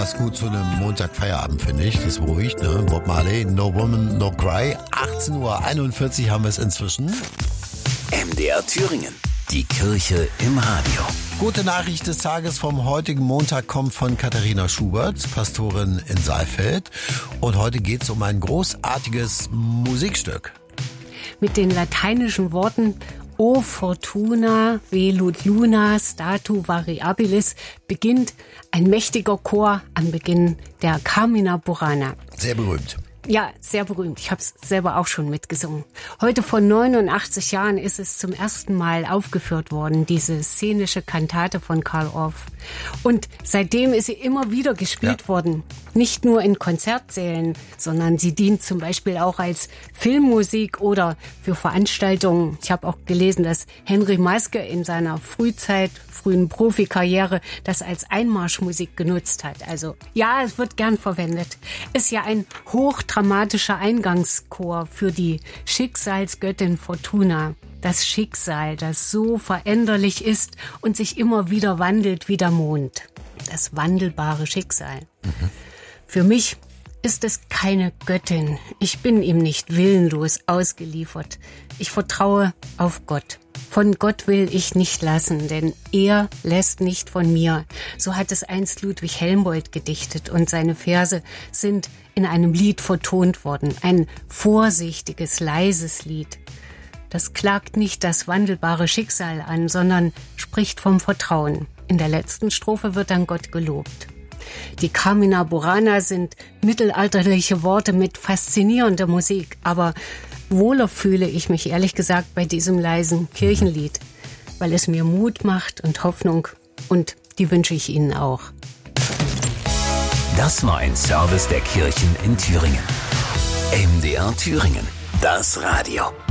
Das ist gut zu einem Montagfeierabend, finde ich. Das ist ruhig, ne? Bob Marley, No Woman, No Cry. 18:41 Uhr haben wir es inzwischen. MDR Thüringen. Die Kirche im Radio. Gute Nachricht des Tages vom heutigen Montag kommt von Katharina Schubert, Pastorin in Saalfeld. Und heute geht es um ein großartiges Musikstück. Mit den lateinischen Worten O Fortuna, velut luna, statu variabilis beginnt ein mächtiger Chor am Beginn der Carmina Burana. Sehr berühmt. Ja, sehr berühmt. Ich habe es selber auch schon mitgesungen. Heute vor 89 Jahren ist es zum ersten Mal aufgeführt worden, diese szenische Kantate von Carl Orff. Und seitdem ist sie immer wieder gespielt worden. Nicht nur in Konzertsälen, sondern sie dient zum Beispiel auch als Filmmusik oder für Veranstaltungen. Ich habe auch gelesen, dass Henry Maske in seiner frühen Profikarriere das als Einmarschmusik genutzt hat. Also ja, es wird gern verwendet. Ist ja ein hochdramatischer Eingangschor für die Schicksalsgöttin Fortuna. Das Schicksal, das so veränderlich ist und sich immer wieder wandelt wie der Mond. Das wandelbare Schicksal. Für mich ist es keine Göttin. Ich bin ihm nicht willenlos ausgeliefert. Ich vertraue auf Gott. Von Gott will ich nicht lassen, denn er lässt nicht von mir. So hat es einst Ludwig Helmbold gedichtet und seine Verse sind in einem Lied vertont worden. Ein vorsichtiges, leises Lied. Das klagt nicht das wandelbare Schicksal an, sondern spricht vom Vertrauen. In der letzten Strophe wird dann Gott gelobt. Die Carmina Burana sind mittelalterliche Worte mit faszinierender Musik, aber wohler fühle ich mich ehrlich gesagt bei diesem leisen Kirchenlied, weil es mir Mut macht und Hoffnung und die wünsche ich Ihnen auch. Das war ein Service der Kirchen in Thüringen. MDR Thüringen, das Radio.